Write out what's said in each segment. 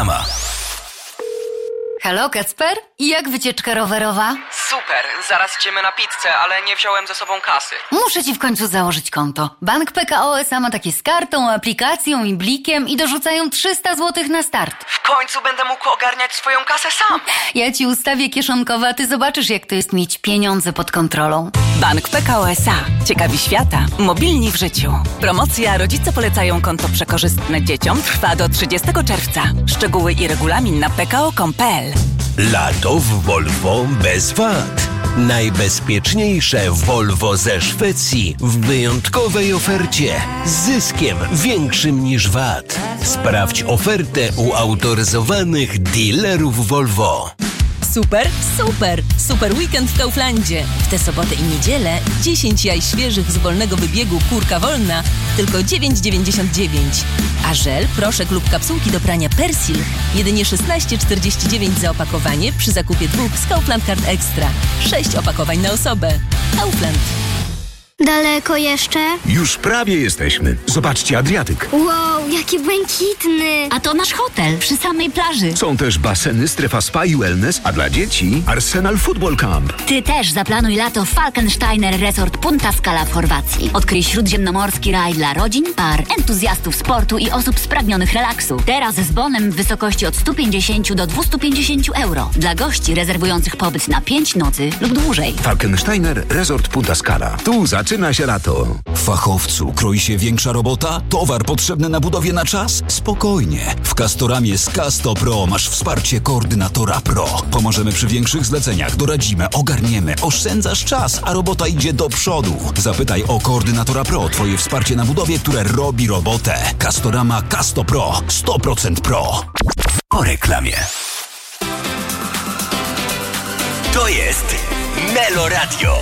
Halo, Kacper? Jak wycieczka rowerowa? Super, zaraz idziemy na pizzę, ale nie wziąłem ze sobą kasy. Muszę ci w końcu założyć konto. Bank PKO SA ma takie z kartą, aplikacją i blikiem i dorzucają 300 zł na start. W końcu będę mógł ogarniać swoją kasę sam. Ja ci ustawię kieszonkowe, a ty zobaczysz, jak to jest mieć pieniądze pod kontrolą. Bank PKO SA. Ciekawi świata. Mobilni w życiu. Promocja Rodzice polecają konto przekorzystne dzieciom trwa do 30 czerwca. Szczegóły i regulamin na pko.com.pl. Lato w Volvo bez wad. Najbezpieczniejsze Volvo ze Szwecji w wyjątkowej ofercie z zyskiem większym niż VAT. Sprawdź ofertę u autoryzowanych dealerów Volvo. Super, super! Super weekend w Kauflandzie. W tę sobotę i niedzielę 10 jaj świeżych z wolnego wybiegu Kurka Wolna tylko 9,99. A żel, proszek lub kapsułki do prania Persil jedynie 16,49 za opakowanie przy zakupie 2 z Kaufland Card Extra. 6 opakowań na osobę. Kaufland. Daleko jeszcze? Już prawie jesteśmy. Zobaczcie Adriatyk. Wow, jaki błękitny! A to nasz hotel przy samej plaży. Są też baseny, strefa spa i wellness, a dla dzieci Arsenal Football Camp. Ty też zaplanuj lato w Falkensteiner Resort Punta Scala w Chorwacji. Odkryj śródziemnomorski raj dla rodzin, par, entuzjastów sportu i osób spragnionych relaksu. Teraz z bonem w wysokości od 150 do 250 euro. Dla gości rezerwujących pobyt na 5 nocy lub dłużej. Falkensteiner Resort Punta Scala. Tu zaczyna się lato. Fachowcu, kroi się większa robota? Towar potrzebny na budowie na czas? Spokojnie. W Castoramie z Casto Pro masz wsparcie koordynatora Pro. Pomożemy przy większych zleceniach, doradzimy, ogarniemy, oszczędzasz czas, a robota idzie do przodu. Zapytaj o koordynatora Pro, twoje wsparcie na budowie, które robi robotę. Castorama Casto Pro. 100% Pro. Po reklamie. To jest Melo Radio.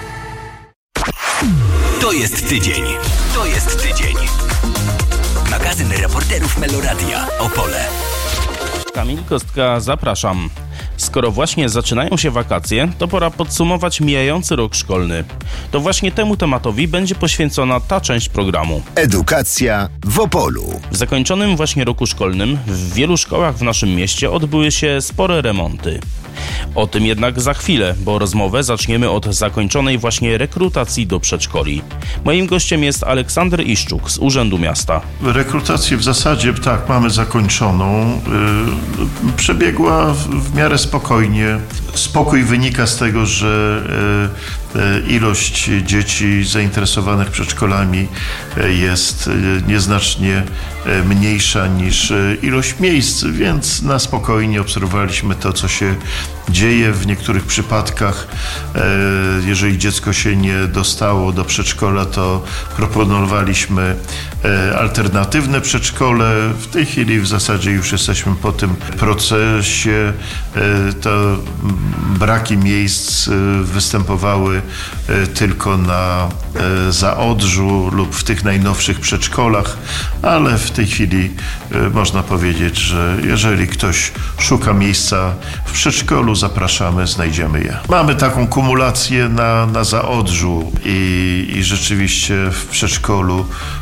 To jest tydzień. To jest tydzień. Magazyn reporterów Meloradia. Opole. Kamil Kostka, zapraszam. Skoro właśnie zaczynają się wakacje, to pora podsumować mijający rok szkolny. To właśnie temu tematowi będzie poświęcona ta część programu. Edukacja w Opolu. W zakończonym właśnie roku szkolnym w wielu szkołach w naszym mieście odbyły się spore remonty. O tym jednak za chwilę, bo rozmowę zaczniemy od zakończonej właśnie rekrutacji do przedszkoli. Moim gościem jest Aleksander Iszczuk z Urzędu Miasta. Rekrutację w zasadzie tak mamy zakończoną. Przebiegła w miarę spokojnie. Spokój wynika z tego, że ilość dzieci zainteresowanych przedszkolami jest nieznacznie mniejsza niż ilość miejsc, więc na spokojnie obserwowaliśmy to, co się dzieje. W niektórych przypadkach, jeżeli dziecko się nie dostało do przedszkola, to proponowaliśmy alternatywne przedszkole. W tej chwili w zasadzie już jesteśmy po tym procesie. To braki miejsc występowały tylko na Zaodrzu lub w tych najnowszych przedszkolach, ale w tej chwili można powiedzieć, że jeżeli ktoś szuka miejsca w przedszkolu, zapraszamy, znajdziemy je. Mamy taką kumulację na Zaodrzu i rzeczywiście w przedszkolu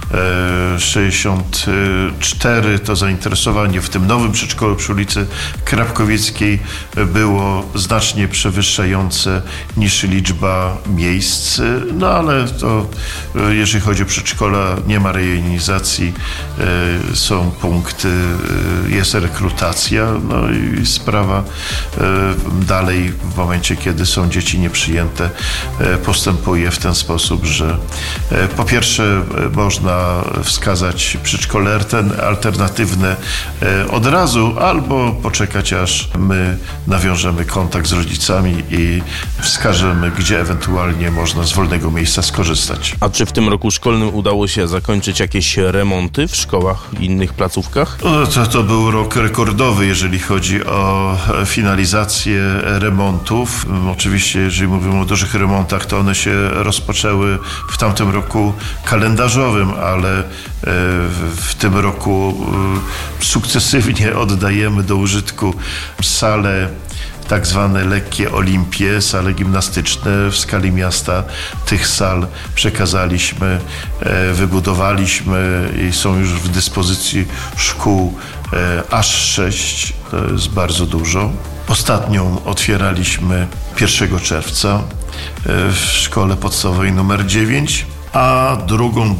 64 to zainteresowanie w tym nowym przedszkolu przy ulicy Krapkowieckiej było znacznie przewyższające niż liczba miejsc, no ale to jeżeli chodzi o przedszkola, nie ma rejonizacji, są punkty, jest rekrutacja, no i sprawa dalej w momencie, kiedy są dzieci nieprzyjęte, postępuje w ten sposób, że po pierwsze można wskazać przedszkole alternatywne od razu, albo poczekać, aż my nawiążemy kontakt z rodzicami i wskażemy, gdzie ewentualnie można z wolnego miejsca skorzystać. A czy w tym roku szkolnym udało się zakończyć jakieś remonty w szkołach i innych placówkach? To był rok rekordowy, jeżeli chodzi o finalizację remontów. Oczywiście, jeżeli mówimy o dużych remontach, to one się rozpoczęły w tamtym roku kalendarzowym, ale w tym roku sukcesywnie oddajemy do użytku salę tak zwane lekkie olimpie, sale gimnastyczne. W skali miasta tych sal przekazaliśmy, wybudowaliśmy i są już w dyspozycji szkół aż 6. To jest bardzo dużo. Ostatnią otwieraliśmy 1 czerwca w szkole podstawowej numer 9, a drugą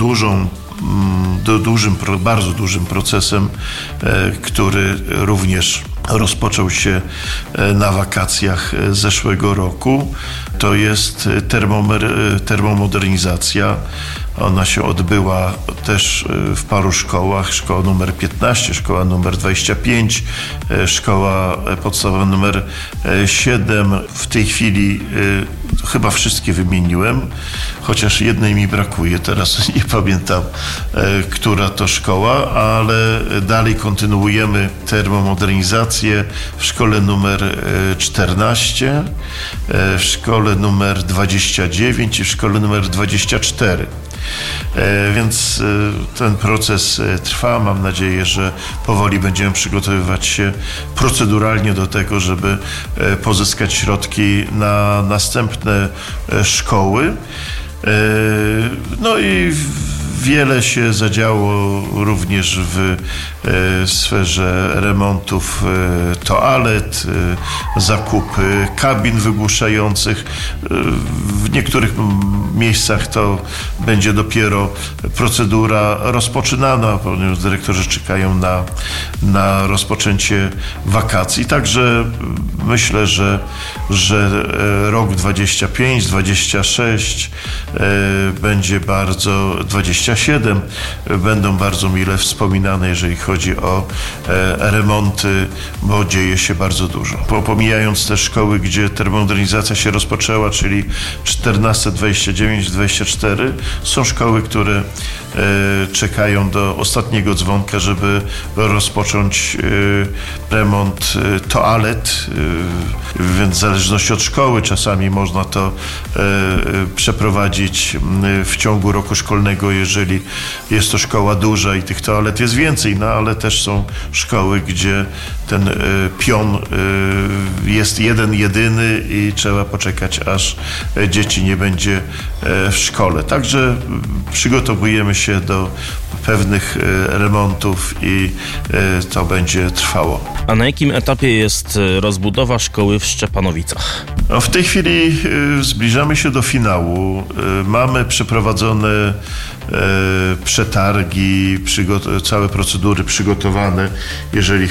bardzo dużym procesem, który również rozpoczął się na wakacjach zeszłego roku, to jest termomodernizacja. Ona się odbyła też w paru szkołach. Szkoła numer 15, szkoła numer 25, szkoła podstawowa numer 7. W tej chwili chyba wszystkie wymieniłem, chociaż jednej mi brakuje. Teraz nie pamiętam, która to szkoła, ale dalej kontynuujemy termomodernizację w szkole numer 14, w szkole numer 29 i w szkole numer 24. Więc ten proces trwa. Mam nadzieję, że powoli będziemy przygotowywać się proceduralnie do tego, żeby pozyskać środki na następne szkoły. No i wiele się zadziało również w sferze remontów toalet, zakupy kabin wygłuszających. W niektórych miejscach to będzie dopiero procedura rozpoczynana, ponieważ dyrektorzy czekają na rozpoczęcie wakacji. Także myślę, że rok 25, 26 będzie bardzo, 27 będą bardzo mile wspominane, jeżeli chodzi o remonty, bo dzieje się bardzo dużo. Pomijając te szkoły, gdzie termomodernizacja się rozpoczęła, czyli 14, 29, 24, są szkoły, które czekają do ostatniego dzwonka, żeby rozpocząć remont toalet, więc w zależności od szkoły czasami można to przeprowadzić w ciągu roku szkolnego, jeżeli jest to szkoła duża i tych toalet jest więcej, no ale też są szkoły, gdzie ten pion jest jedyny i trzeba poczekać, aż dzieci nie będzie w szkole. Także przygotowujemy się do pewnych remontów i to będzie trwało. A na jakim etapie jest rozbudowa szkoły w Szczepanowicach? No, w tej chwili zbliżamy się do finału. Mamy przeprowadzone przetargi, całe procedury przygotowane, jeżeli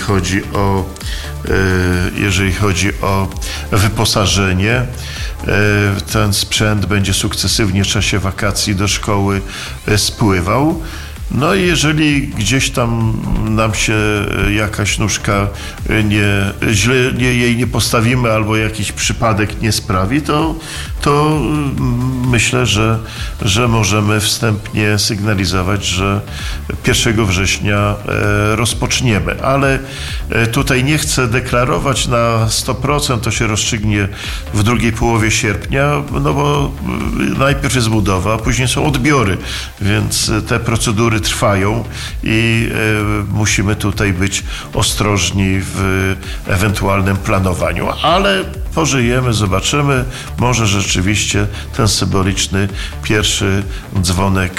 chodzi o wyposażenie. Ten sprzęt będzie sukcesywnie w czasie wakacji do szkoły spływał. No i jeżeli gdzieś tam nam się jakaś nóżka jej nie postawimy albo jakiś przypadek nie sprawi, to myślę, że możemy wstępnie sygnalizować, że 1 września rozpoczniemy. Ale tutaj nie chcę deklarować na 100%, to się rozstrzygnie w drugiej połowie sierpnia, no bo najpierw jest budowa, a później są odbiory, więc te procedury trwają i musimy tutaj być ostrożni w ewentualnym planowaniu, ale pożyjemy, zobaczymy, może rzeczywiście ten symboliczny pierwszy dzwonek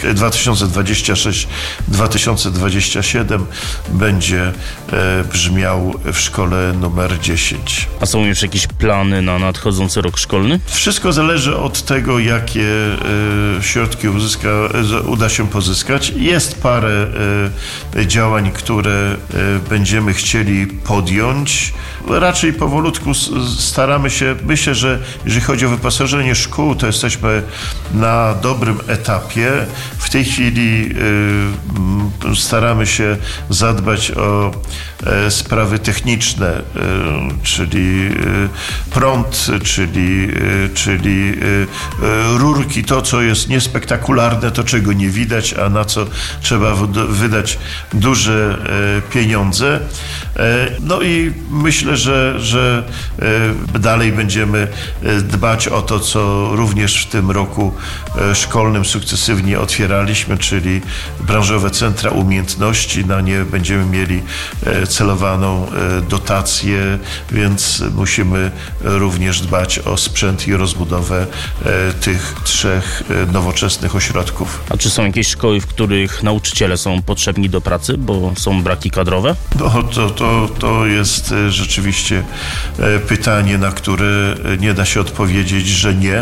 2026-2027 będzie brzmiał w szkole numer 10. A są już jakieś plany na nadchodzący rok szkolny? Wszystko zależy od tego, jakie środki uda się pozyskać. Jest parę działań, które będziemy chcieli podjąć. Raczej powolutku staramy się, myślę, że jeżeli chodzi o wyposażenie szkół, to jesteśmy na dobrym etapie. W tej chwili staramy się zadbać o sprawy techniczne, czyli prąd, czyli rurki, to co jest niespektakularne, to czego nie widać, a na co trzeba wydać duże pieniądze. No i myślę, że dalej Dalej będziemy dbać o to, co również w tym roku szkolnym sukcesywnie otwieraliśmy, czyli branżowe centra umiejętności. Na nie będziemy mieli celowaną dotację, więc musimy również dbać o sprzęt i rozbudowę tych 3 nowoczesnych ośrodków. A czy są jakieś szkoły, w których nauczyciele są potrzebni do pracy, bo są braki kadrowe? No, to jest rzeczywiście pytanie, na które nie da się odpowiedzieć, że nie.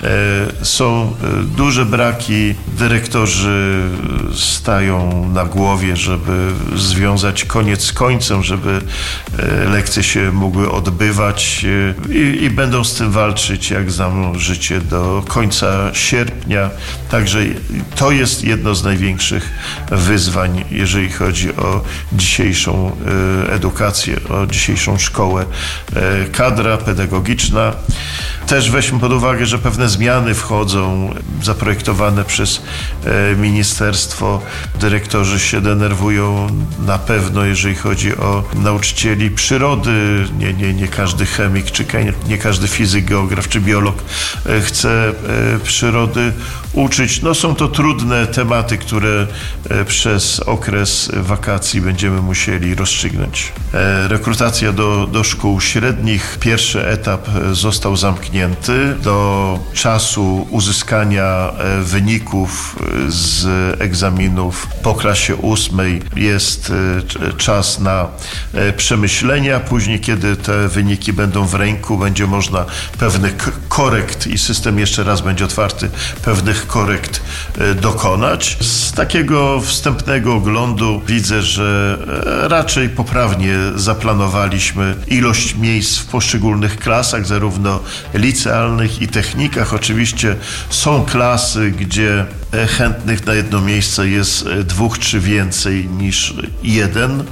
Są duże braki, dyrektorzy stają na głowie, żeby związać koniec z końcem, żeby lekcje się mogły odbywać i będą z tym walczyć, jak znam życie, do końca sierpnia. Także to jest jedno z największych wyzwań, jeżeli chodzi o dzisiejszą edukację, o dzisiejszą szkołę. Kadra pedagogiczna. Też weźmy pod uwagę, że pewne zmiany wchodzą, zaprojektowane przez ministerstwo. Dyrektorzy się denerwują na pewno, jeżeli chodzi o nauczycieli przyrody. Nie każdy chemik, czy nie każdy fizyk, geograf czy biolog chce przyrody uczyć. No, są to trudne tematy, które przez okres wakacji będziemy musieli rozstrzygnąć. Rekrutacja do szkół średnich. Pierwszy etap został zamknięty. Do czasu uzyskania wyników z egzaminów po klasie 8 jest czas na przemyślenia. Później, kiedy te wyniki będą w ręku, będzie można pewnych korekt i system jeszcze raz będzie otwarty, pewnych korekt dokonać. Z takiego wstępnego oglądu widzę, że raczej poprawnie zaplanowaliśmy ilość miejsc w poszczególnych klasach, zarówno licealnych i technikach. Oczywiście są klasy, gdzie chętnych na jedno miejsce jest 2 czy więcej niż 1,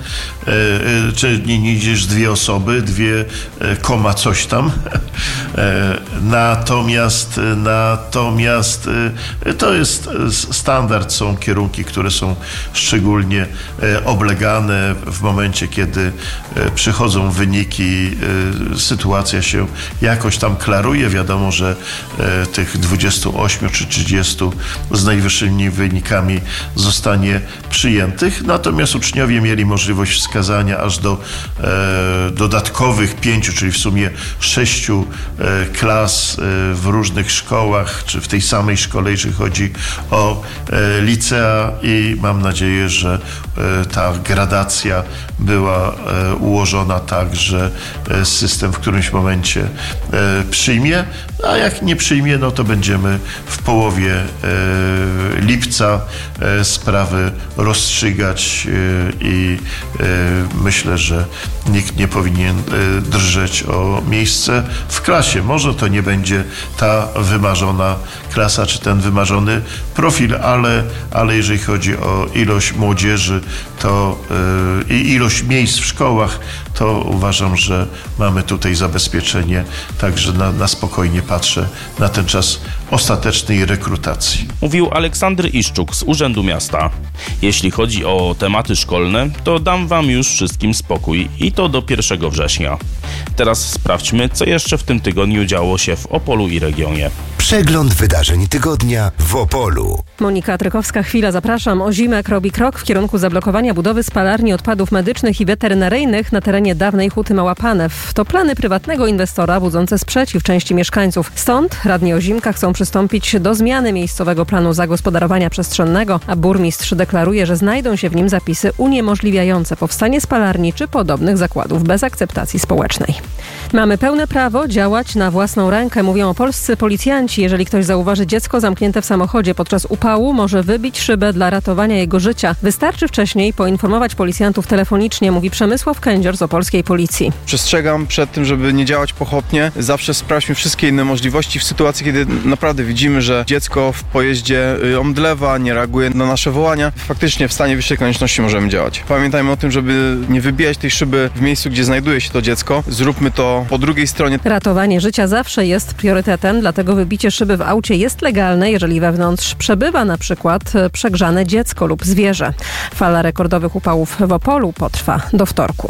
czy niż 2 osoby, 2, coś tam. Natomiast to jest standard, są kierunki, które są szczególnie oblegane. W momencie, kiedy przychodzą wyniki, sytuacja się jakoś tam klaruje. Wiadomo, że tych 28 czy 30 z najwyższymi wynikami zostanie przyjętych. Natomiast uczniowie mieli możliwość wskazania aż do dodatkowych 5, czyli w sumie 6 klas w różnych szkołach, czy w tej samej szkole, jeżeli chodzi o licea, i mam nadzieję, że ta gradacja była ułożona tak, że system w którymś momencie przyjmie, a jak nie przyjmie, no to będziemy w połowie lipca sprawy rozstrzygać i myślę, że nikt nie powinien drżeć o miejsce w klasie. Może to nie będzie ta wymarzona klasa, czy ten wymarzony profil, ale jeżeli chodzi o ilość młodzieży i ilość miejsc w szkołach, to uważam, że mamy tutaj zabezpieczenie, także na spokojnie patrzę na ten czas ostatecznej rekrutacji. Mówił Aleksander Iszczuk z Urzędu Miasta. Jeśli chodzi o tematy szkolne, to dam wam już wszystkim spokój i to do 1 września. Teraz sprawdźmy, co jeszcze w tym tygodniu działo się w Opolu i regionie. Przegląd wydarzeń tygodnia w Opolu. Monika Trykowska, chwila, zapraszam. Ozimek robi krok w kierunku zablokowania budowy spalarni odpadów medycznych i weterynaryjnych na terenie dawnej Huty Mała Panew. To plany prywatnego inwestora budzące sprzeciw części mieszkańców. Stąd radni Ozimka chcą przystąpić do zmiany miejscowego planu zagospodarowania przestrzennego, a burmistrz deklaruje, że znajdą się w nim zapisy uniemożliwiające powstanie spalarni czy podobnych zakładów bez akceptacji społecznej. Mamy pełne prawo działać na własną rękę, mówią opolscy policjanci. Jeżeli ktoś zauważy dziecko zamknięte w samochodzie podczas upału, może wybić szybę dla ratowania jego życia. Wystarczy wcześniej poinformować policjantów telefonicznie, mówi Przemysław Kędzior z opolskiej policji. Przestrzegam przed tym, żeby nie działać pochopnie. Zawsze sprawdźmy wszystkie inne możliwości w sytuacji, kiedy naprawdę widzimy, że dziecko w pojeździe omdlewa, nie reaguje na nasze wołania. Faktycznie w stanie wyższej konieczności możemy działać. Pamiętajmy o tym, żeby nie wybijać tej szyby w miejscu, gdzie znajduje się to dziecko. Zróbmy to po drugiej stronie. Ratowanie życia zawsze jest priorytetem, dlatego wybicie szyby w aucie jest legalne, jeżeli wewnątrz przebywa na przykład przegrzane dziecko lub zwierzę. Fala rekordowych upałów w Opolu potrwa do wtorku.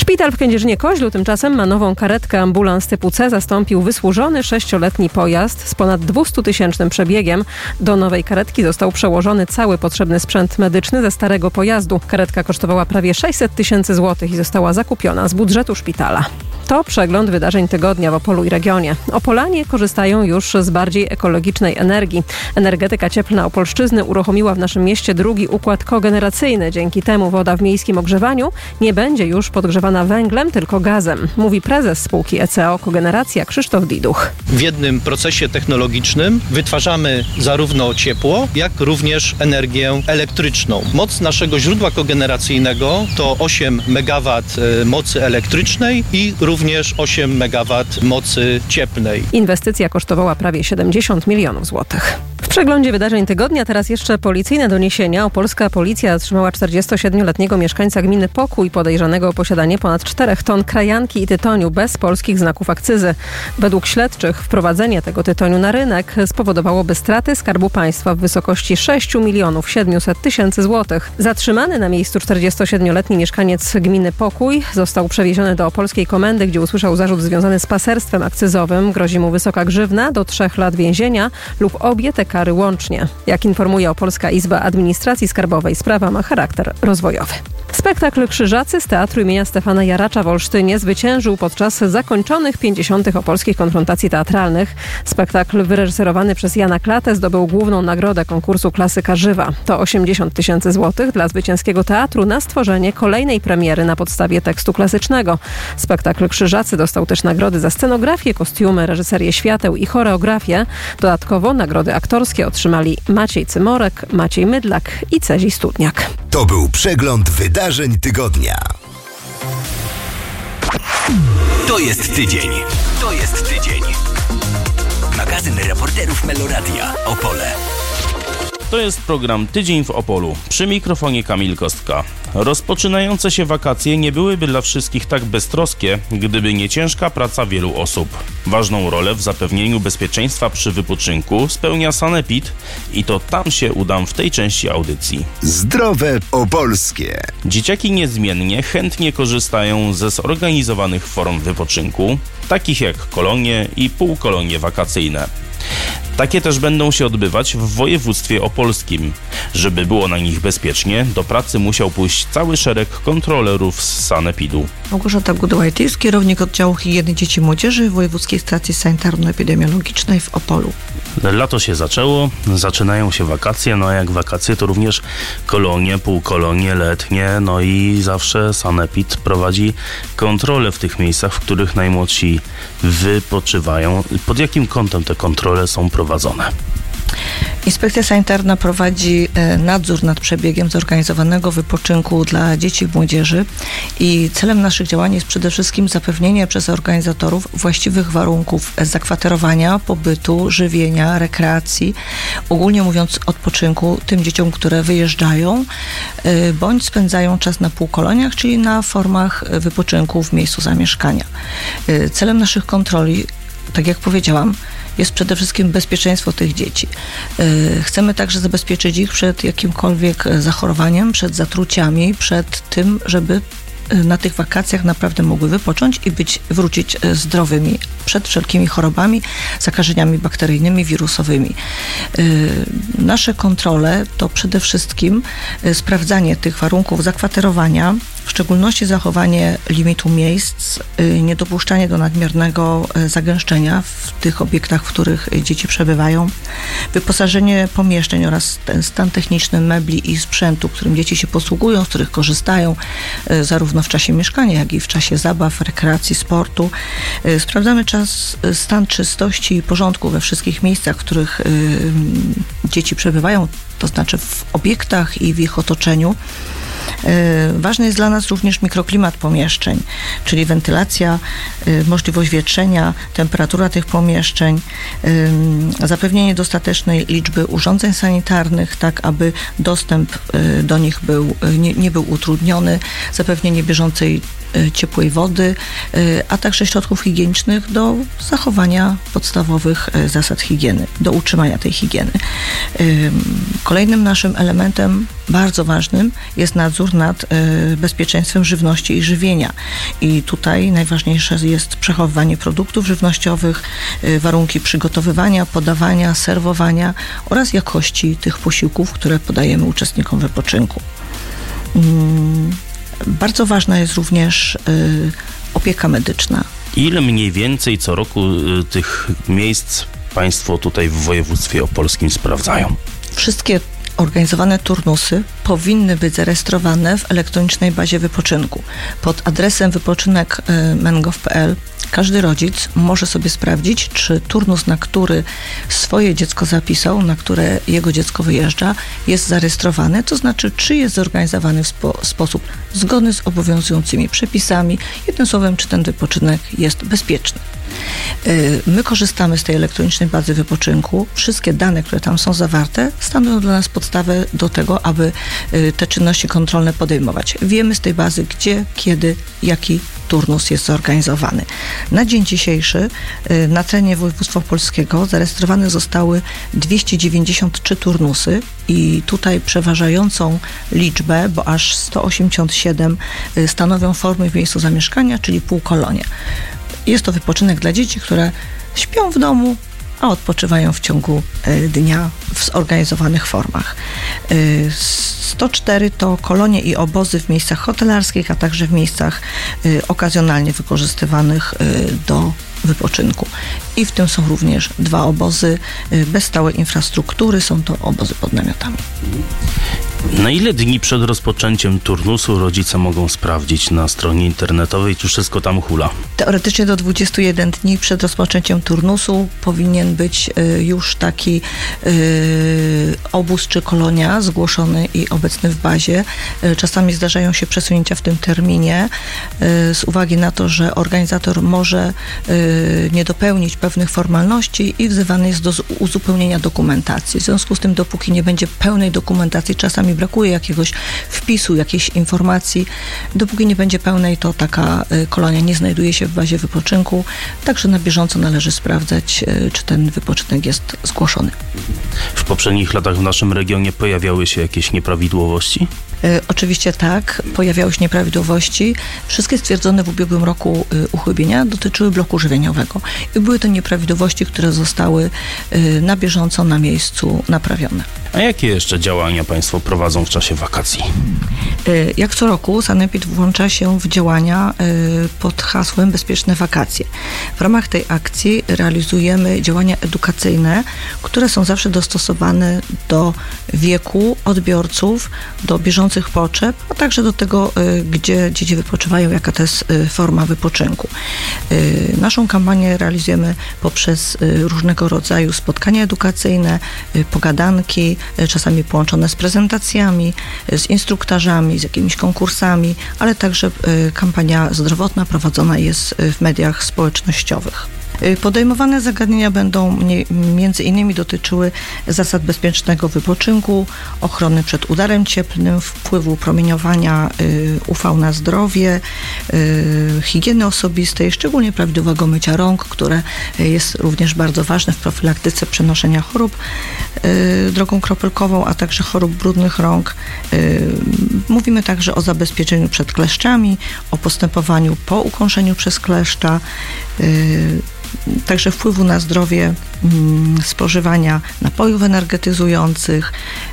Szpital w Kędzierzynie-Koźlu tymczasem ma nową karetkę. Ambulans typu C zastąpił wysłużony 6-letni pojazd z ponad 200-tysięcznym przebiegiem. Do nowej karetki został przełożony cały potrzebny sprzęt medyczny ze starego pojazdu. Karetka kosztowała prawie 600 000 złotych i została zakupiona z budżetu szpitala. To przegląd wydarzeń tygodnia w Opolu i regionie. Opolanie korzystają już z bardziej ekologicznej energii. Energetyka cieplna Opolszczyzny uruchomiła w naszym mieście drugi układ kogeneracyjny. Dzięki temu woda w miejskim ogrzewaniu nie będzie już podgrzewana węglem, tylko gazem, mówi prezes spółki ECO Kogeneracja Krzysztof Diduch. W jednym procesie technologicznym wytwarzamy zarówno ciepło, jak również energię elektryczną. Moc naszego źródła kogeneracyjnego to 8 MW mocy elektrycznej i również 8 MW mocy cieplnej. Inwestycja kosztowała prawie 70 milionów złotych. W przeglądzie wydarzeń tygodnia teraz jeszcze policyjne doniesienia. Opolska policja zatrzymała 47-letniego mieszkańca gminy Pokój podejrzanego o posiadanie ponad 4 ton krajanki i tytoniu bez polskich znaków akcyzy. Według śledczych wprowadzenie tego tytoniu na rynek spowodowałoby straty Skarbu Państwa w wysokości 6 700 000 złotych. Zatrzymany na miejscu 47-letni mieszkaniec gminy Pokój został przewieziony do opolskiej komendy, gdzie usłyszał zarzut związany z paserstwem akcyzowym. Grozi mu wysoka grzywna do 3 lat więzienia lub obie te kary łącznie. Jak informuje Opolska Izba Administracji Skarbowej, sprawa ma charakter rozwojowy. Spektakl Krzyżacy z Teatru imienia Stefana Jaracza w Olsztynie zwyciężył podczas zakończonych 50. opolskich konfrontacji teatralnych. Spektakl wyreżyserowany przez Jana Klatę zdobył główną nagrodę konkursu Klasyka Żywa. To 80 000 złotych dla zwycięskiego teatru na stworzenie kolejnej premiery na podstawie tekstu klasycznego. Spektakl Krzyżacy dostał też nagrody za scenografię, kostiumy, reżyserię świateł i choreografię. Dodatkowo nagrody aktorskie otrzymali Maciej Cymorek, Maciej Mydlak i Cezii Studniak. To był przegląd wydarzeń tygodnia. To jest tydzień. To jest tydzień. Magazyn reporterów Meloradia. Opole. To jest program Tydzień w Opolu. Przy mikrofonie Kamil Kostka. Rozpoczynające się wakacje nie byłyby dla wszystkich tak beztroskie, gdyby nie ciężka praca wielu osób. Ważną rolę w zapewnieniu bezpieczeństwa przy wypoczynku spełnia Sanepid i to tam się udam w tej części audycji. Zdrowe opolskie. Dzieciaki niezmiennie chętnie korzystają ze zorganizowanych form wypoczynku, takich jak kolonie i półkolonie wakacyjne. Takie też będą się odbywać w województwie opolskim. Żeby było na nich bezpiecznie, do pracy musiał pójść cały szereg kontrolerów z Sanepidu. Małgorzata Gudłajtis, kierownik oddziału higieny dzieci i młodzieży Wojewódzkiej Stacji Sanitarno-Epidemiologicznej w Opolu. Lato się zaczęło, zaczynają się wakacje, no a jak wakacje to również kolonie, półkolonie, letnie, no i zawsze Sanepid prowadzi kontrolę w tych miejscach, w których najmłodsi wypoczywają. Pod jakim kątem te kontrole są prowadzone? Inspekcja sanitarna prowadzi nadzór nad przebiegiem zorganizowanego wypoczynku dla dzieci i młodzieży i celem naszych działań jest przede wszystkim zapewnienie przez organizatorów właściwych warunków zakwaterowania, pobytu, żywienia, rekreacji, ogólnie mówiąc odpoczynku tym dzieciom, które wyjeżdżają bądź spędzają czas na półkoloniach, czyli na formach wypoczynku w miejscu zamieszkania. Celem naszych kontroli, tak jak powiedziałam, jest przede wszystkim bezpieczeństwo tych dzieci. Chcemy także zabezpieczyć ich przed jakimkolwiek zachorowaniem, przed zatruciami, przed tym, żeby na tych wakacjach naprawdę mogły wypocząć i wrócić zdrowymi przed wszelkimi chorobami, zakażeniami bakteryjnymi, wirusowymi. Nasze kontrole to przede wszystkim sprawdzanie tych warunków zakwaterowania, w szczególności zachowanie limitu miejsc, niedopuszczanie do nadmiernego zagęszczenia w tych obiektach, w których dzieci przebywają, wyposażenie pomieszczeń oraz ten stan techniczny mebli i sprzętu, którym dzieci się posługują, z których korzystają zarówno w czasie mieszkania, jak i w czasie zabaw, rekreacji, sportu. Sprawdzamy stan czystości i porządku we wszystkich miejscach, w których dzieci przebywają, to znaczy w obiektach i w ich otoczeniu. Ważny jest dla nas również mikroklimat pomieszczeń, czyli wentylacja, możliwość wietrzenia, temperatura tych pomieszczeń, zapewnienie dostatecznej liczby urządzeń sanitarnych, tak aby dostęp do nich nie był utrudniony, zapewnienie bieżącej ciepłej wody, a także środków higienicznych do zachowania podstawowych zasad higieny, do utrzymania tej higieny. Kolejnym naszym elementem bardzo ważnym jest nadzór nad bezpieczeństwem żywności i żywienia. I tutaj najważniejsze jest przechowywanie produktów żywnościowych, warunki przygotowywania, podawania, serwowania oraz jakości tych posiłków, które podajemy uczestnikom wypoczynku. Bardzo ważna jest również opieka medyczna. Ile mniej więcej co roku tych miejsc Państwo tutaj w województwie opolskim sprawdzają? Wszystkie organizowane turnusy powinny być zarejestrowane w elektronicznej bazie wypoczynku. Pod adresem wypoczynek.men.gov.pl każdy rodzic może sobie sprawdzić, czy turnus, na który swoje dziecko zapisał, na które jego dziecko wyjeżdża, jest zarejestrowany, to znaczy, czy jest zorganizowany w sposób zgodny z obowiązującymi przepisami. Jednym słowem, czy ten wypoczynek jest bezpieczny. My korzystamy z tej elektronicznej bazy wypoczynku. Wszystkie dane, które tam są zawarte, stanowią dla nas podstawę do tego, aby te czynności kontrolne podejmować. Wiemy z tej bazy, gdzie, kiedy, jaki turnus jest zorganizowany. Na dzień dzisiejszy na terenie województwa opolskiego zarejestrowane zostały 293 turnusy i tutaj przeważającą liczbę, bo aż 187 stanowią formy w miejscu zamieszkania, czyli półkolonie. Jest to wypoczynek dla dzieci, które śpią w domu, a odpoczywają w ciągu dnia w zorganizowanych formach. 104 to kolonie i obozy w miejscach hotelarskich, a także w miejscach okazjonalnie wykorzystywanych do wypoczynku. I w tym są również 2 obozy bez stałej infrastruktury, są to obozy pod namiotami. Na ile dni przed rozpoczęciem turnusu rodzice mogą sprawdzić na stronie internetowej, czy wszystko tam hula? Teoretycznie do 21 dni przed rozpoczęciem turnusu powinien być już taki obóz czy kolonia zgłoszony i obecny w bazie. Czasami zdarzają się przesunięcia w tym terminie z uwagi na to, że organizator może nie dopełnić pewnych formalności i wzywany jest do uzupełnienia dokumentacji. W związku z tym, dopóki nie będzie pełnej dokumentacji, czasami brakuje jakiegoś wpisu, jakiejś informacji, dopóki nie będzie pełnej, to taka kolonia nie znajduje się w bazie wypoczynku, także na bieżąco należy sprawdzać, czy ten wypoczynek jest zgłoszony. W poprzednich latach w naszym regionie pojawiały się jakieś nieprawidłowości? Oczywiście tak, pojawiały się nieprawidłowości. Wszystkie stwierdzone w ubiegłym roku uchybienia dotyczyły bloku żywieniowego i były to nieprawidłowości, które zostały na bieżąco na miejscu naprawione. A jakie jeszcze działania Państwo prowadzą w czasie wakacji? Jak co roku Sanepid włącza się w działania pod hasłem Bezpieczne wakacje. W ramach tej akcji realizujemy działania edukacyjne, które są zawsze dostosowane do wieku odbiorców, do bieżących potrzeb, a także do tego, gdzie dzieci wypoczywają, jaka to jest forma wypoczynku. Naszą kampanię realizujemy poprzez różnego rodzaju spotkania edukacyjne, pogadanki, czasami połączone z prezentacjami, z instruktażami, z jakimiś konkursami, ale także kampania zdrowotna prowadzona jest w mediach społecznościowych. Podejmowane zagadnienia będą między innymi dotyczyły zasad bezpiecznego wypoczynku, ochrony przed udarem cieplnym, wpływu promieniowania UV na zdrowie, higieny osobistej, szczególnie prawidłowego mycia rąk, które jest również bardzo ważne w profilaktyce przenoszenia chorób drogą kropelkową, a także chorób brudnych rąk. Mówimy także o zabezpieczeniu przed kleszczami, o postępowaniu po ukąszeniu przez kleszcza, także wpływu na zdrowie spożywania napojów energetyzujących,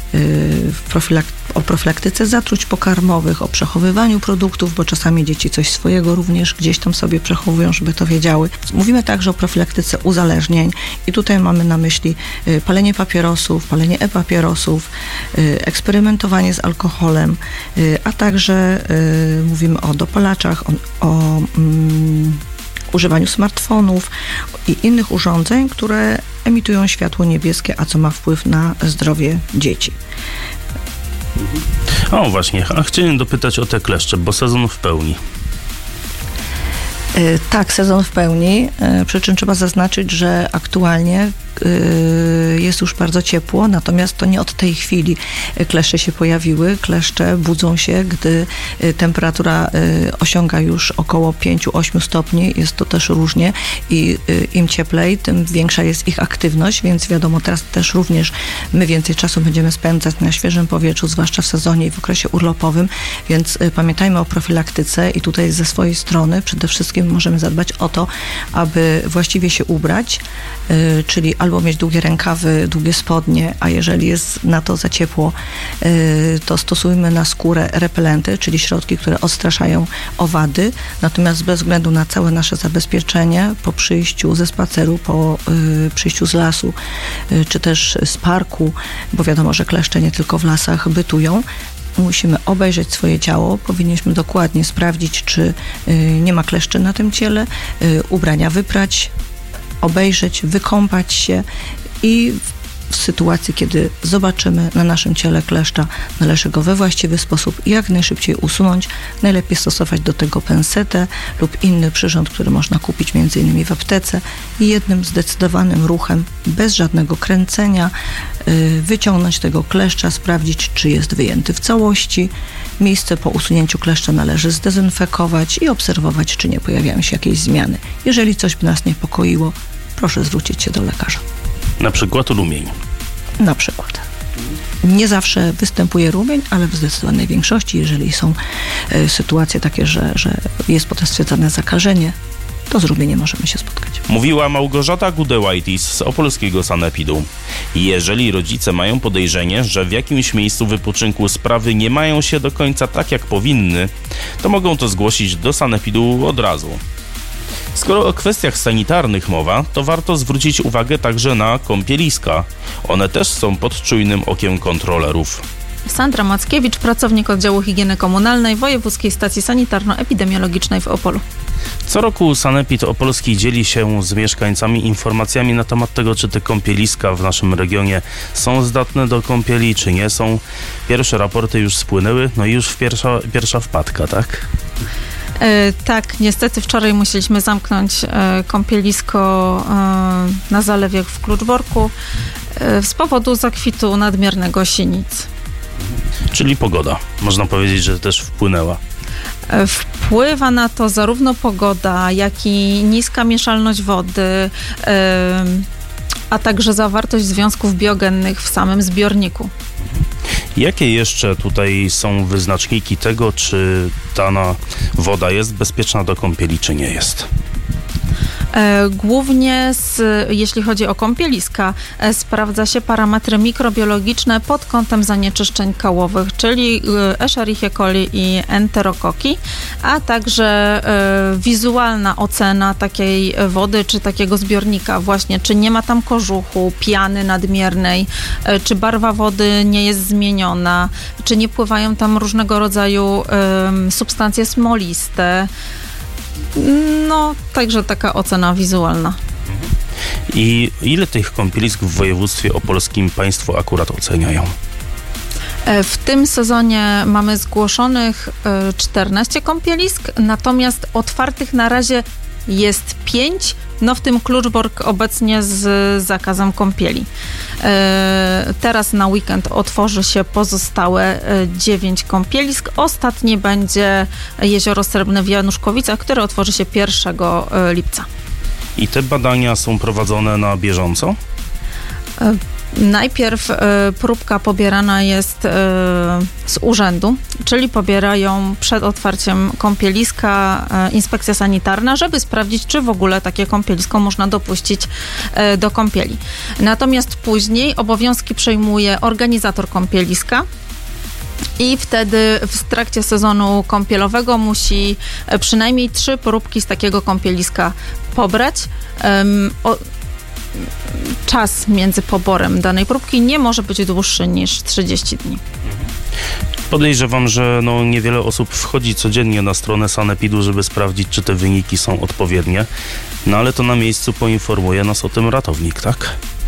o profilaktyce zatruć pokarmowych, o przechowywaniu produktów, bo czasami dzieci coś swojego również gdzieś tam sobie przechowują, żeby to wiedziały. Mówimy także o profilaktyce uzależnień i tutaj mamy na myśli palenie papierosów, palenie e-papierosów, eksperymentowanie z alkoholem, a także mówimy o dopalaczach, o używaniu smartfonów i innych urządzeń, które emitują światło niebieskie, a co ma wpływ na zdrowie dzieci. O właśnie, a chciałem dopytać o te kleszcze, bo sezon w pełni. Tak, sezon w pełni, przy czym trzeba zaznaczyć, że aktualnie jest już bardzo ciepło, natomiast to nie od tej chwili kleszcze się pojawiły. Kleszcze budzą się, gdy temperatura osiąga już około 5-8 stopni. Jest to też różnie i im cieplej, tym większa jest ich aktywność, więc wiadomo, teraz też również my więcej czasu będziemy spędzać na świeżym powietrzu, zwłaszcza w sezonie i w okresie urlopowym, więc pamiętajmy o profilaktyce i tutaj ze swojej strony przede wszystkim możemy zadbać o to, aby właściwie się ubrać, czyli albo mieć długie rękawy, długie spodnie, a jeżeli jest na to za ciepło, to stosujmy na skórę repelenty, czyli środki, które odstraszają owady, natomiast bez względu na całe nasze zabezpieczenie, po przyjściu ze spaceru, po przyjściu z lasu, czy też z parku, bo wiadomo, że kleszcze nie tylko w lasach bytują, musimy obejrzeć swoje ciało, powinniśmy dokładnie sprawdzić, czy nie ma kleszczy na tym ciele, ubrania wyprać, obejrzeć, wykąpać się i w sytuacji, kiedy zobaczymy na naszym ciele kleszcza, należy go we właściwy sposób jak najszybciej usunąć. Najlepiej stosować do tego pensetę lub inny przyrząd, który można kupić m.in. w aptece i jednym zdecydowanym ruchem, bez żadnego kręcenia, wyciągnąć tego kleszcza, sprawdzić, czy jest wyjęty w całości. Miejsce po usunięciu kleszcza należy zdezynfekować i obserwować, czy nie pojawiają się jakieś zmiany. Jeżeli coś by nas niepokoiło, proszę zwrócić się do lekarza. Na przykład rumień. Na przykład. Nie zawsze występuje rumień, ale w zdecydowanej większości, jeżeli są sytuacje takie, że jest potem stwierdzone zakażenie, to z rumieniem możemy się spotkać. Mówiła Małgorzata Gudewaitis z opolskiego sanepidu. Jeżeli rodzice mają podejrzenie, że w jakimś miejscu wypoczynku sprawy nie mają się do końca tak, jak powinny, to mogą to zgłosić do sanepidu od razu. Skoro o kwestiach sanitarnych mowa, to warto zwrócić uwagę także na kąpieliska. One też są pod czujnym okiem kontrolerów. Sandra Mackiewicz, pracownik oddziału higieny komunalnej Wojewódzkiej Stacji Sanitarno-Epidemiologicznej w Opolu. Co roku Sanepid Opolski dzieli się z mieszkańcami informacjami na temat tego, czy te kąpieliska w naszym regionie są zdatne do kąpieli, czy nie są. Pierwsze raporty już spłynęły, no i już pierwsza wpadka, tak? Tak, niestety wczoraj musieliśmy zamknąć kąpielisko na zalewie w Kluczborku z powodu zakwitu nadmiernego sinic. Czyli pogoda, można powiedzieć, że też wpłynęła. Wpływa na to zarówno pogoda, jak i niska mieszalność wody, a także zawartość związków biogennych w samym zbiorniku. Jakie jeszcze tutaj są wyznaczniki tego, czy dana woda jest bezpieczna do kąpieli, czy nie jest? Głównie jeśli chodzi o kąpieliska, sprawdza się parametry mikrobiologiczne pod kątem zanieczyszczeń kałowych, czyli Escherichia coli i enterokoki, a także wizualna ocena takiej wody czy takiego zbiornika właśnie, czy nie ma tam kożuchu, piany nadmiernej, czy barwa wody nie jest zmieniona, czy nie pływają tam różnego rodzaju substancje smoliste. No, także taka ocena wizualna. I ile tych kąpielisk w województwie opolskim państwo akurat oceniają? W tym sezonie mamy zgłoszonych 14 kąpielisk, natomiast otwartych na razie jest 5, no w tym Kluczbork obecnie z zakazem kąpieli. Teraz na weekend otworzy się pozostałe 9 kąpielisk. Ostatnie będzie Jezioro Srebrne w Januszkowicach, które otworzy się 1 lipca. I te badania są prowadzone na bieżąco? Najpierw próbka pobierana jest z urzędu, czyli pobierają przed otwarciem kąpieliska inspekcja sanitarna, żeby sprawdzić, czy w ogóle takie kąpielisko można dopuścić do kąpieli. Natomiast później obowiązki przejmuje organizator kąpieliska. I wtedy w trakcie sezonu kąpielowego musi przynajmniej 3 próbki z takiego kąpieliska pobrać. Czas między poborem danej próbki nie może być dłuższy niż 30 dni. Podejrzewam, że niewiele osób wchodzi codziennie na stronę Sanepidu, żeby sprawdzić, czy te wyniki są odpowiednie. No ale to na miejscu poinformuje nas o tym ratownik, tak?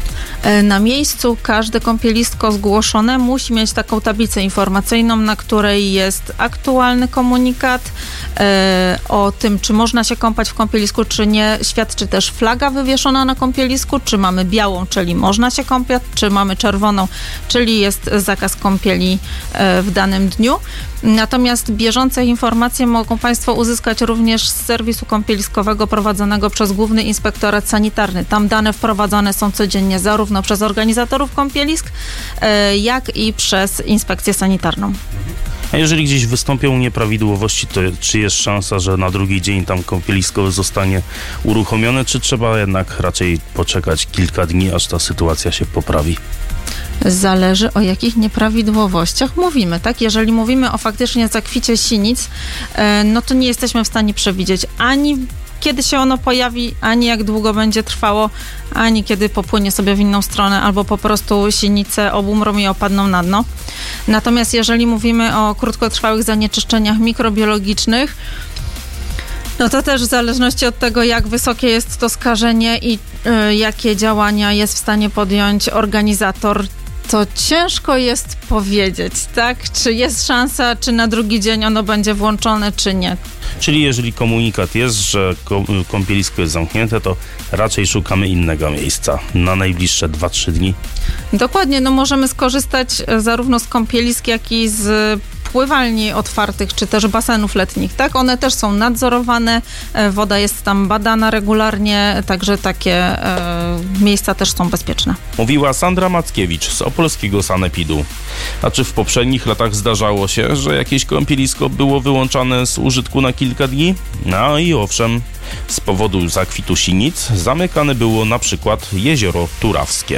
Na miejscu każde kąpielisko zgłoszone musi mieć taką tablicę informacyjną, na której jest aktualny komunikat o tym, czy można się kąpać w kąpielisku, czy nie. Świadczy też flaga wywieszona na kąpielisku, czy mamy białą, czyli można się kąpać, czy mamy czerwoną, czyli jest zakaz kąpieli w danym dniu. Natomiast bieżące informacje mogą Państwo uzyskać również z serwisu kąpieliskowego prowadzonego przez Główny Inspektorat Sanitarny. Tam dane wprowadzane są codziennie zarówno przez organizatorów kąpielisk, jak i przez inspekcję sanitarną. A jeżeli gdzieś wystąpią nieprawidłowości, to czy jest szansa, że na drugi dzień tam kąpielisko zostanie uruchomione, czy trzeba jednak raczej poczekać kilka dni, aż ta sytuacja się poprawi? Zależy, o jakich nieprawidłowościach mówimy, tak? Jeżeli mówimy o faktycznie zakwicie sinic, no to nie jesteśmy w stanie przewidzieć ani kiedy się ono pojawi, ani jak długo będzie trwało, ani kiedy popłynie sobie w inną stronę, albo po prostu sinice obumrą i opadną na dno. Natomiast jeżeli mówimy o krótkotrwałych zanieczyszczeniach mikrobiologicznych, no to też w zależności od tego, jak wysokie jest to skażenie i jakie działania jest w stanie podjąć organizator, to ciężko jest powiedzieć, tak? Czy jest szansa, czy na drugi dzień ono będzie włączone, czy nie. Czyli jeżeli komunikat jest, że kąpielisko jest zamknięte, to raczej szukamy innego miejsca na najbliższe 2-3 dni. Dokładnie, no możemy skorzystać zarówno z kąpielisk, jak i z pływalni otwartych, czy też basenów letnich, tak? One też są nadzorowane, woda jest tam badana regularnie, także takie miejsca też są bezpieczne. Mówiła Sandra Mackiewicz z opolskiego sanepidu. A czy w poprzednich latach zdarzało się, że jakieś kąpielisko było wyłączane z użytku na kilka dni? No i owszem, z powodu zakwitu sinic zamykane było na przykład jezioro Turawskie.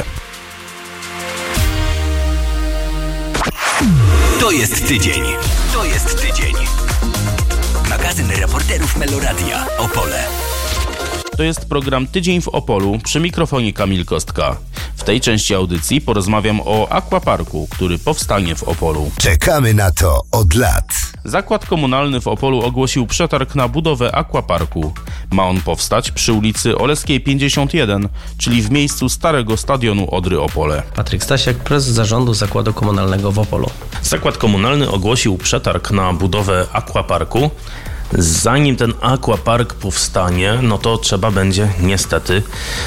To jest tydzień. To jest tydzień. Magazyn reporterów Meloradia. Opole. To jest program Tydzień w Opolu, przy mikrofonie Kamil Kostka. W tej części audycji porozmawiam o aquaparku, który powstanie w Opolu. Czekamy na to od lat. Zakład komunalny w Opolu ogłosił przetarg na budowę aquaparku. Ma on powstać przy ulicy Oleskiej 51, czyli w miejscu starego stadionu Odry Opole. Patryk Stasiak, prezes zarządu Zakładu Komunalnego w Opolu. Zakład komunalny ogłosił przetarg na budowę aquaparku. Zanim ten aquapark powstanie, no to trzeba będzie niestety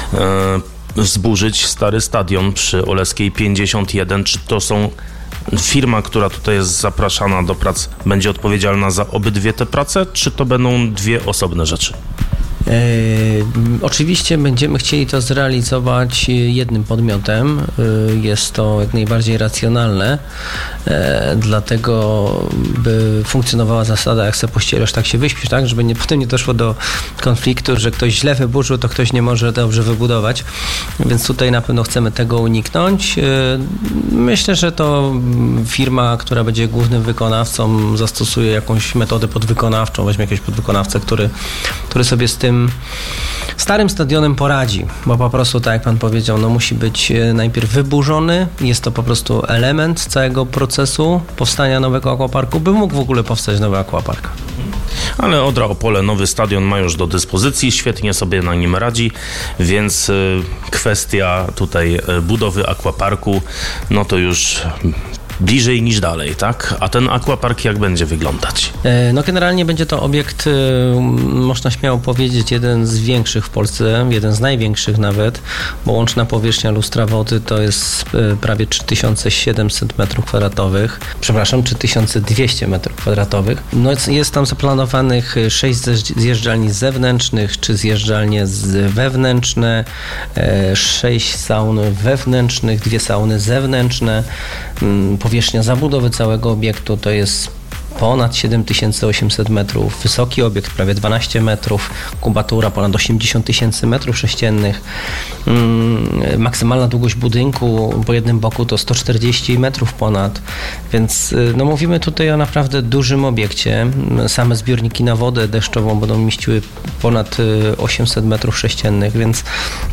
zburzyć stary stadion przy Oleskiej 51. Czy to są firma, która tutaj jest zapraszana do prac, będzie odpowiedzialna za obydwie te prace, czy to będą dwie osobne rzeczy? Oczywiście będziemy chcieli to zrealizować jednym podmiotem. Jest to jak najbardziej racjonalne, dlatego by funkcjonowała zasada, jak se pościerasz, tak się wyśpisz, tak? Żeby potem nie doszło do konfliktu, że ktoś źle wyburzył, to ktoś nie może dobrze wybudować, więc tutaj na pewno chcemy tego uniknąć. Myślę, że to firma, która będzie głównym wykonawcą, zastosuje jakąś metodę podwykonawczą, weźmie jakiegoś podwykonawcę, który sobie z tym starym stadionem poradzi, bo po prostu, tak jak pan powiedział, no musi być najpierw wyburzony, jest to po prostu element całego procesu powstania nowego aquaparku, by mógł w ogóle powstać nowy aquapark. Ale Odra Opole nowy stadion ma już do dyspozycji, świetnie sobie na nim radzi, więc kwestia tutaj budowy aquaparku, no to już bliżej niż dalej, tak? A ten aquapark jak będzie wyglądać? No generalnie będzie to obiekt, można śmiało powiedzieć, jeden z większych w Polsce, jeden z największych nawet, bo łączna powierzchnia lustra wody to jest prawie 3700 m2, przepraszam, 3200 m2. No jest tam zaplanowanych 6 zjeżdżalni zewnętrznych, 3 zjeżdżalnie wewnętrzne, 6 saun wewnętrznych, 2 sauny zewnętrzne. Powierzchnia zabudowy całego obiektu to jest ponad 7800 metrów, wysoki obiekt prawie 12 metrów, kubatura ponad 80 000 metrów sześciennych, maksymalna długość budynku po jednym boku to 140 metrów ponad, więc no mówimy tutaj o naprawdę dużym obiekcie. Same zbiorniki na wodę deszczową będą mieściły ponad 800 metrów sześciennych, więc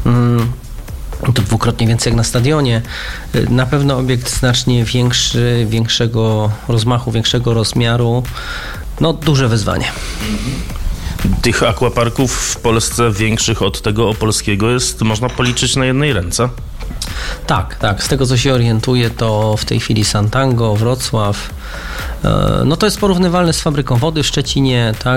to dwukrotnie więcej jak na stadionie. Na pewno obiekt znacznie większy, większego rozmachu, większego rozmiaru. No, duże wyzwanie. Tych aquaparków w Polsce większych od tego opolskiego jest, można policzyć na jednej ręce. Tak. Z tego, co się orientuję, to w tej chwili Santango, Wrocław, no to jest porównywalne z fabryką wody w Szczecinie, tak?